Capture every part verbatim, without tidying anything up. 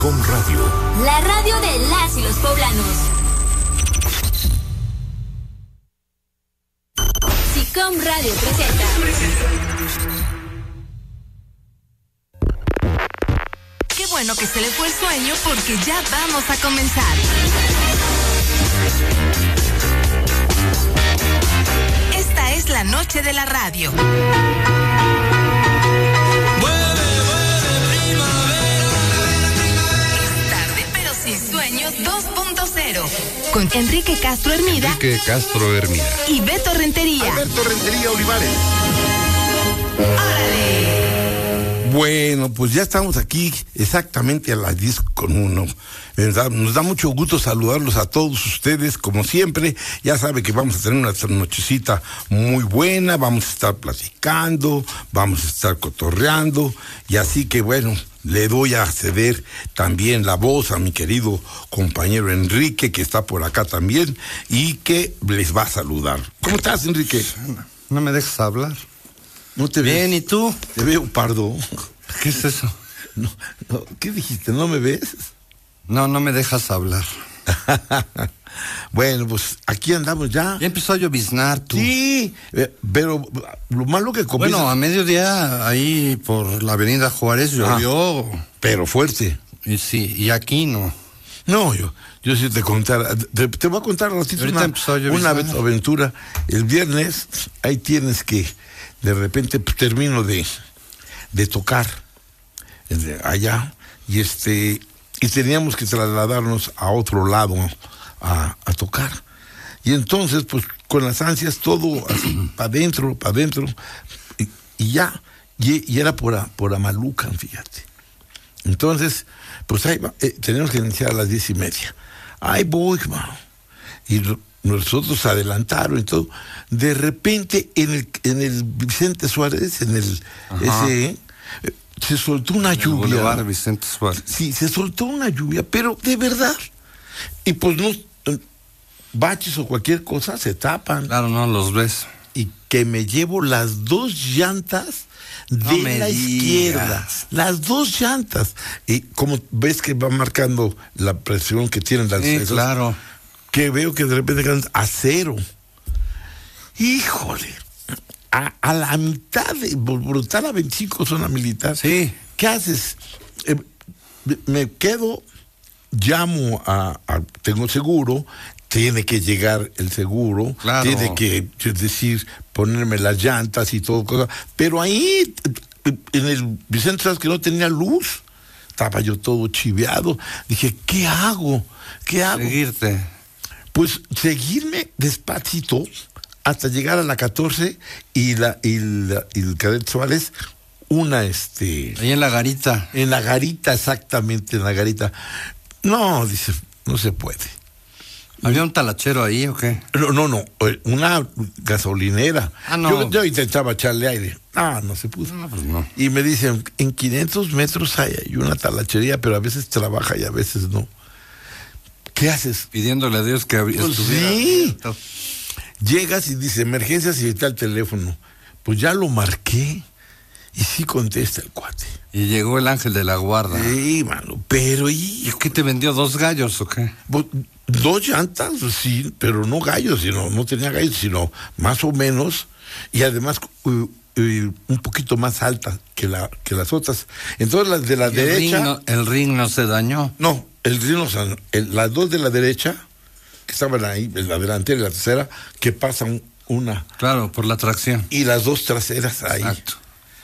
Com Radio. La radio de las y los poblanos. SICOM Radio presenta. Qué bueno que se le fue el sueño porque ya vamos a comenzar. Esta es la noche de la radio. Sin sueños dos punto cero con Enrique Castro Hermida, Enrique Castro Hermida y Beto Rentería. Alberto Rentería Olivares. ¡Órale! Bueno, pues ya estamos aquí exactamente a las diez con uno. Nos da mucho gusto saludarlos a todos ustedes, como siempre. Ya sabe que vamos a tener una nochecita muy buena, vamos a estar platicando, vamos a estar cotorreando, y así que bueno, le doy a ceder también la voz a mi querido compañero Enrique, que está por acá también, y que les va a saludar. ¿Cómo estás, Enrique? No me dejas hablar. No te ves. Bien, ¿y tú? Te veo pardo. ¿Qué es eso? No, no, ¿qué dijiste? ¿No me ves? No, no me dejas hablar. Bueno, pues aquí andamos ya. Ya empezó a lloviznar, tú. Sí, eh, pero lo malo que comienza... Bueno, a mediodía ahí por la avenida Juárez llovió. Ah, pero fuerte. Y sí, y aquí no. No, yo, yo sí te contara, te, te voy a contar ratito una, una aventura. El viernes, ahí tienes que, de repente pues, termino de, de tocar de allá, y este, y teníamos que trasladarnos a otro lado a, a tocar. Y entonces, pues, con las ansias, todo así, para adentro, para adentro, y, y ya, y, y era por, a, por Amalucan, fíjate. Entonces, pues ahí va, eh, tenemos que iniciar a las diez y media. Ahí voy, mano. Y nosotros adelantaron y todo. De repente, en el, en el Vicente Suárez, en el Ajá. ese, eh, se soltó una en el lluvia. Boulevard Vicente Suárez. Sí, se soltó una lluvia, pero de verdad. Y pues no, baches o cualquier cosa se tapan. Claro, no los ves. Y que me llevo las dos llantas de no me la digas. izquierda, las dos llantas, y como ves que va marcando la presión que tienen las sí, esas, claro, que veo que de repente quedan a cero. Híjole, a, a la mitad de brutal a veinticinco zona militar. Sí. ¿Qué haces? Eh, me quedo, llamo a, a tengo seguro. Tiene que llegar el seguro, claro. Tiene que, es decir, ponerme las llantas y todo, cosa. Pero ahí, en el Vicente Suárez, que no tenía luz, estaba yo todo chiveado. Dije, ¿qué hago? ¿Qué hago? Seguirte. Pues seguirme despacito hasta llegar a la catorce y la y, la, y el Cadet Suárez, una este... Ahí en la garita. En la garita, exactamente, en la garita. No, dice, no se puede. ¿Había un talachero ahí o qué? No, no, no, una gasolinera. Ah, no. Yo, yo intentaba echarle aire. Ah, no se pudo. No, pues no. Y me dicen, en quinientos metros hay, hay una talachería, pero a veces trabaja y a veces no. ¿Qué haces? Pidiéndole a Dios que Pues estuviera. sí. Llegas y dice, emergencias, y está el teléfono. Pues ya lo marqué. Y sí contesta el cuate. Y llegó el ángel de la guarda. Sí, mano, pero y... ¿Y qué te vendió, dos gallos o qué? Dos llantas, sí, pero no gallos, sino, no tenía gallos, sino más o menos, y además uh, uh, un poquito más alta que la que las otras. Entonces las de la el derecha... Ring no, el ring no se dañó. No, el ring no se dañó. El, las dos de la derecha, que estaban ahí, la delantera y la tercera, que pasan una... Claro, por la tracción. Y las dos traseras ahí. Exacto.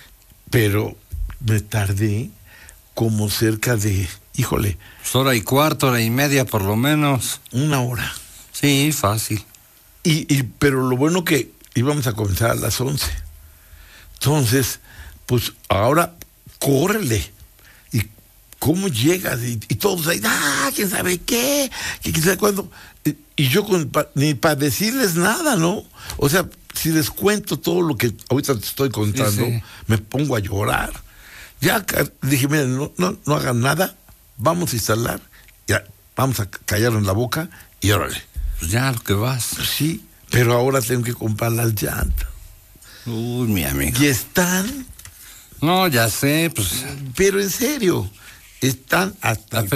Pero me tardé como cerca de, híjole... Pues hora y cuarto, hora y media por lo menos. Una hora. Sí, fácil. Y, y pero lo bueno que íbamos a comenzar a las once. Entonces, pues ahora, córrele. ¿Y cómo llegas? Y, y todos ahí, ah, quién sabe qué, quién sabe cuándo. Y, y yo con, pa, ni para decirles nada, ¿no? O sea, si les cuento todo lo que ahorita te estoy contando, sí, sí. me pongo a llorar. Ya dije, miren, no, no, no hagan nada, vamos a instalar, ya, vamos a callarnos la boca y órale. Pues ya, lo que vas. Pues sí, pero ahora tengo que comprar las llantas. Uy, mi amigo. Y están... No, ya sé, pues... Pero en serio, están hasta el